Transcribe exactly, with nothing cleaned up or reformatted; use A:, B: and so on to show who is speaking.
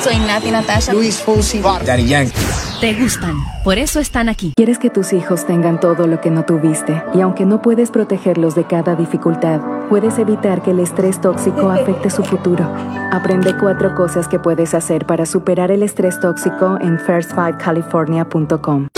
A: Soy Nati Natasha.
B: Luis Fonsi.
C: Daddy Yankee.
D: Te gustan, por eso están aquí.
E: Quieres que tus hijos tengan todo lo que no tuviste, y aunque no puedes protegerlos de cada dificultad, puedes evitar que el estrés tóxico afecte su futuro. Aprende cuatro cosas que puedes hacer para superar el estrés tóxico en first five california punto com.